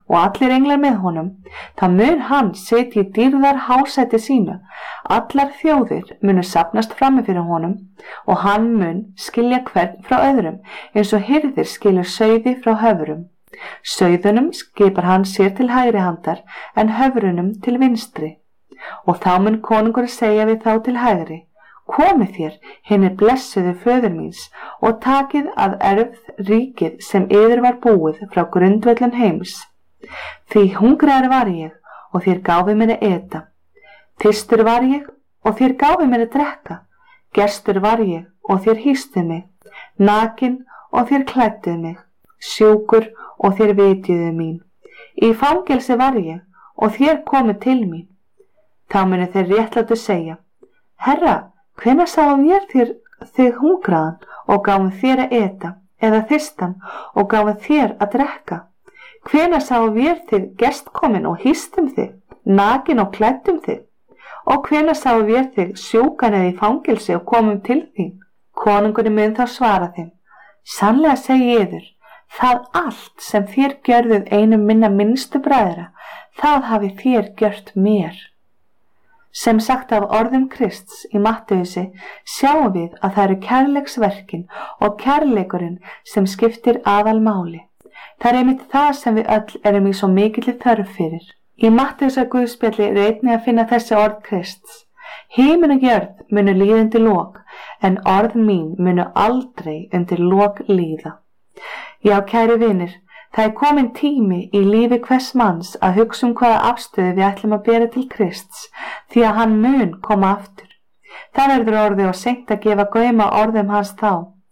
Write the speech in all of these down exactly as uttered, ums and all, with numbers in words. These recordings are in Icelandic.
og allir englar með honum, þá mun hann setja í dýrðar hásæti sínu. Allar þjóðir munu safnast frammi fyrir honum og hann mun skilja hvern frá öðrum, eins og hirðir skilur sauði frá höfrum. Sauðunum skipar hann sér til hægri handar en höfrunum til vinstri. Og þá mun konungur segja við þá til hægri: Komið þér, hinir blessuðu föður míns, og takið að erfð ríkið sem yður var búið frá grundvöllum heims. Því hungraður var ég, og þér gáfuð mér að eta. Þyrstur var ég, og þér gáfuð mér að drekka. Gestur var ég, og þér hýstuð mig. Nakinn, og þér klædduð mig. Sjúkur, og þér vitjuðuð mín. Í fangelsi var ég, og þér komuð til mín. Þá munu þeir réttlátu segja: Herra, hvenær sáum ég þér þig hungraðan og gáfum þér að eta, eða þyrstan og gáfum þér að drekka? Hvenær sáum ég þig gestkomin og hýstum þig, nakinn og klæddum þig? Og hvenær sáum ég þig sjúkan eða í fangelsi og komum til þín? Konungurinn mun þá svara þeim: Sannlega segi ég yður, það allt sem þér gjörðuð einum minna minnstu bræðra, það hafi þér gjört mér. Sem sagt af orðum Krists í Mattheusi sjáum við að það eru kærleiksverkin og kærleikurinn sem skiptir aðalmáli. Það er einmitt það sem við öll erum í svo mikilli þörf fyrir. Í Mattheusar guðspjalli er einnig að finna þessi orð Krists: Himinn og jörð munu líða undir lok, en orð mín munu aldrei undir lok líða. Já, kæru vinir, það er komin tími í lífi hvers manns að hugsa um hvaða afstöðu við ætlum að bera til Krists, því að hann mun koma aftur. Það verður orðið og seint að gefa gauma orðum hans þá.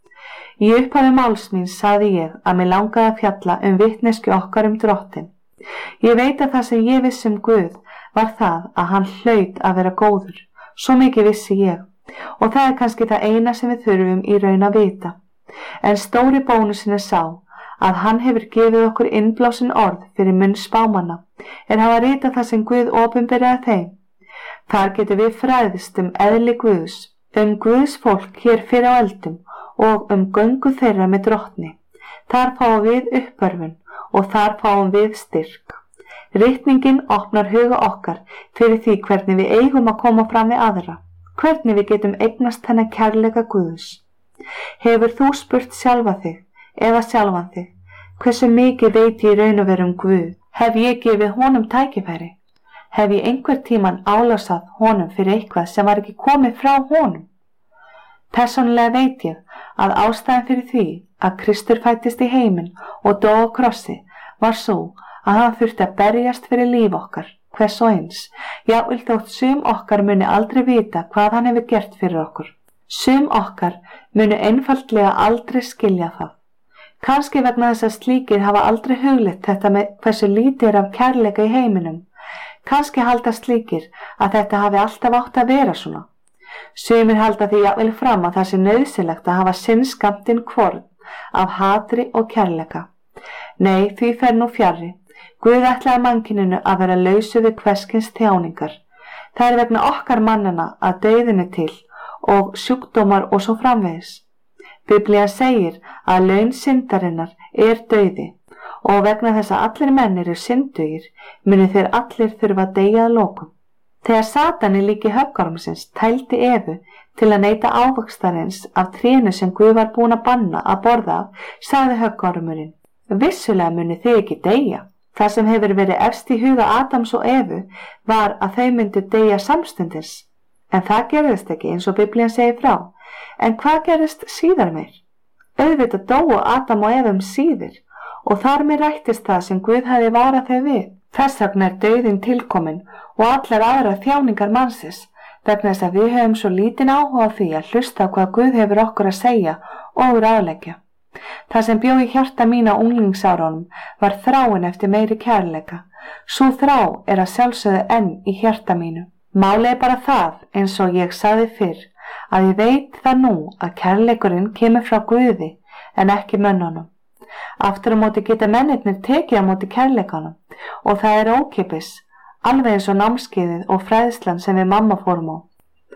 Í upphafi máls míns sagði ég að mig langaði að fjalla um vitneskju okkar um Drottinn. Ég veit að það sem ég vissi um Guð var það að hann hlaut að vera góður, svo mikið vissi ég, og það er kannski það eina sem við þurfum í raun að vita. En stóri bónusin er sá að hann hefur gefið okkur innblásin orð fyrir munn spámanna, er hafa ritað það sem Guð opinberaði þeim. Þar getur við fræðst um eðli Guðs, um Guðs fólk hér fyrir á eldum og um göngu þeirra með Drottni. Þar fáum við uppörfun og þar fáum við styrk. Ritningin opnar huga okkar fyrir því hvernig við eigum að koma fram við aðra, hvernig við getum eignast þennan kærleika Guðs. Hefur þú spurt sjálfa þig, eða sjálfan þig, hversu mikið veit ég raun og veru um Guð? Hef ég gefið honum tækifæri? Hef ég einhver tíman álásað honum fyrir eitthvað sem var ekki komið frá honum? Persónulega veit ég að ástæðan fyrir því að Kristur fæddist í heiminn og dó á krossi var svo að hann þurfti að berjast fyrir líf okkar, hvers og eins. Jafnvel þótt sum okkar muni aldrei vita hvað hann hefur gert fyrir okkur. Sum okkar munu einfaldlega aldrei skilja það. Kannski vegna þess að slíkir hafa aldrei hugleitt þetta með hversu lítið er af kærleika í heiminum. Kannski halda slíkir að þetta hafi alltaf átt að vera svona. Sumir halda því jafnvel fram að það sé nauðsynlegt að hafa sinn skammtinn hvorn af hatri og kærleika. Nei, því fer nú fjarri. Guð ætlaði mannkyninu að vera lausu við hverskins þjáningar. Það er vegna okkar mannana að dauðinn er til og sjúkdómar og svo framvegis. Biblían segir að laun syndarinnar er dauði og vegna þess að allir menn eru syndugir munu þeir allir þurfa að deyja að lokum. Þegar Satan í líki höggormsins tældi Evu til að neyta ávaxtarins af trénu sem Guð var búinn að banna að borða af, sagði höggormurinn: Vissulega munu þið ekki deyja. Það sem hefur verið efst í huga Adams og Evu var að þau myndu deyja samstundis. En það gerðist ekki eins og Biblían segir frá. En hvað gerðist síðar meir? Auðvitað dóu Adam og Eva um síðir og þar með rættist það sem Guð hefði varað þau við. Þess vegna er dauðinn tilkominn og allar aðrar þjáningar mannsins, vegna þess að við höfum svo lítinn áhuga á því að hlusta á hvað Guð hefur okkur að segja og ráðleggja. Það sem bjó í hjarta mín á unglingsárunum var þráin eftir meiri kærleika. Sú þrá er að sjálfsögðu enn í hjarta mínu. Málið er bara það, eins og ég sagði fyrr, að ég veit það nú að kærleikurinn kemur frá Guði en ekki mönnunum. Aftur á móti geta mennirnir tekið á móti kærleikanum og það er ókeypis, alveg eins og námskeiðið og fræðslan sem við mamma fórum á.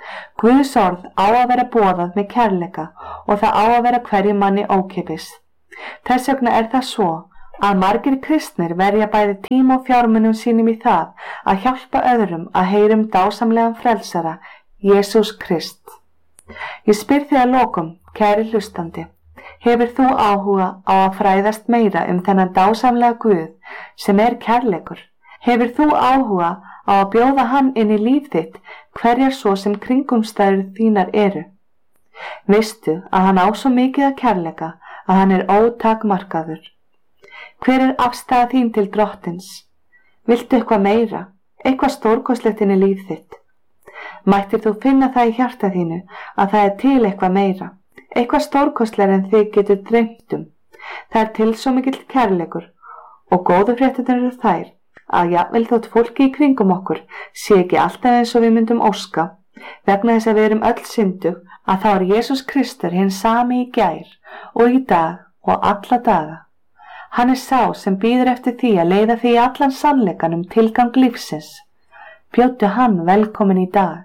Guðs orð á að vera boðað með kærleika og það á að vera hverju manni ókeypis. Þess vegna er það svo að margir kristnir verja bæði tíma og fjármunum sínum í það að hjálpa öðrum að heyra um dásamlegan frelsara, Jesús Krist. Ég spyr þig að lokum, kæri hlustandi, hefur þú áhuga á að fræðast meira um þennan dásamlega Guð sem er kærleikur? Hefur þú áhuga á að bjóða hann inn í líf þitt, hverjar svo sem kringumstæður þínar eru? Veistu að hann á svo mikið að kærleika að hann er ótakmarkaður? Hver er afstaða þín til drottins? Viltu eitthvað meira, eitthvað stórkostlegt inn í líf þitt? Mættir þú finna það í hjarta þínu að það er til eitthvað meira, eitthvað stórkostlegra en þig getur dreymt um? Það er til svo mikill kærleikur og góðu fréttirnar eru þær að jafnvel þótt fólki í kringum okkur sé ekki alltaf eins og við myndum óska, vegna þess að við erum öll syndug, að þá er Jesús Kristur hinn sami í gær og í dag og alla daga. Hann er sá sem bíður eftir því að leiða því í allan sannleikann um tilgang lífsins. Bjóddu hann velkomin í dag.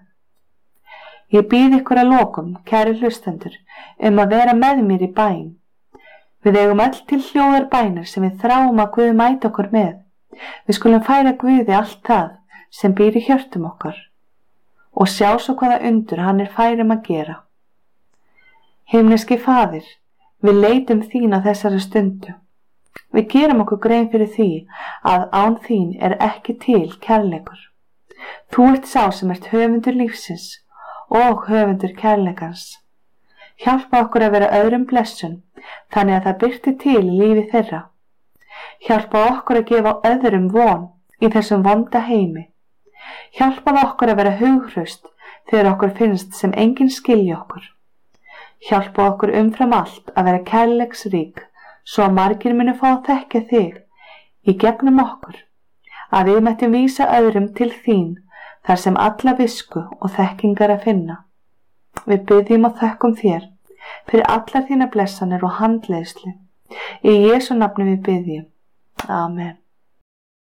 Ég býð ykkur að lokum, kæri hlustendur, um að vera með mér í bæn. Við eigum öll til hljóðar bænir sem við þráum að Guð mæti okkur með. Við skulum færa Guði allt það sem býr í hjörtum okkar og sjá svo hvaða undur hann er færum að gera. Himneski Faðir, við leitum þín á þessari stundu. Við gerum okkur grein fyrir því að án þín er ekki til kærleikur. Þú ert sá sem ert höfundur lífsins og höfundur kærleikans. Hjálpa okkur að vera öðrum blessun, þannig að það birti til í lífi þeirra. Hjálpa okkur að gefa öðrum von í þessum vonda heimi. Hjálpa okkur að vera hughröst þegar okkur finnst sem enginn skilji okkur. Hjálpa okkur umfram allt að vera kærleiksrík, svo að margir munu fá að þekkja þig í gegnum okkur, að við mættum vísa öðrum til þín þar sem alla visku og þekkingar að finna. Við biðjum og þökkum þér fyrir allar þína blessanir og handleiðslu. Í Jesú nafni við biðjum. Amen.